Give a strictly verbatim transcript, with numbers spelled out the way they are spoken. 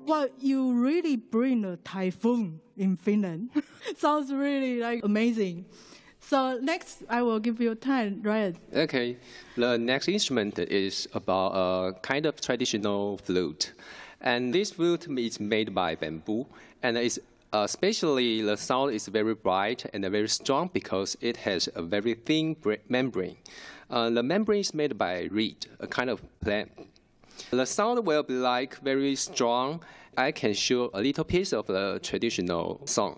Well, you really bring a typhoon in Finland. Sounds really like amazing. So next, I will give you time, Ryan. Okay. The next instrument is about a kind of traditional flute. And this flute is made by bamboo. And it's, uh, especially the sound is very bright and very strong because it has a very thin membrane. Uh, the membrane is made by reed, a kind of plant. The sound will be like very strong. I can show a little piece of the traditional song.